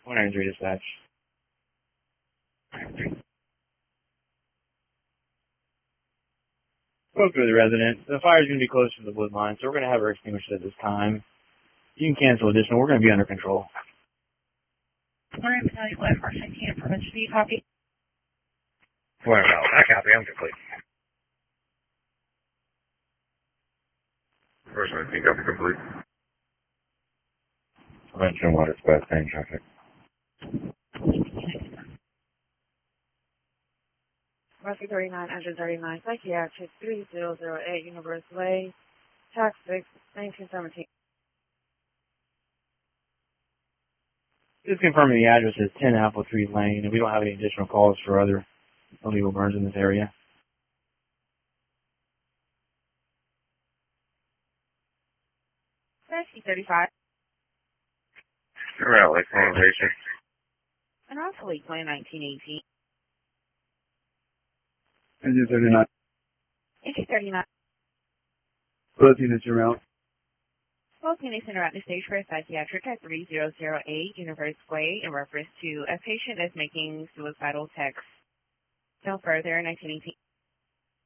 193 dispatch. Spoke to the resident. The fire is going to be close to the wood line, so we're going to have her extinguished at this time. You can cancel additional. We're going to be under control. We're going to tell you what our safety and prevention. Do you copy? Well, I copy. I'm complete. First one, I think I'm complete. Prevention, water, dispatch, same traffic. Rescue 3939, Psychiatric 3008, Universe Way, Tax 6, 1917. Just confirming the address is 10 Apple Tree Lane, and we don't have any additional calls for other illegal burns in this area. Rescue 35. You're out, like, conversation. And also Lake Plan 1918. Engine 39. Engine 39. Both units are out. Both units interact the stage for a psychiatric at 3008 Universe Way in reference to a patient that's making suicidal texts. No further, 1918.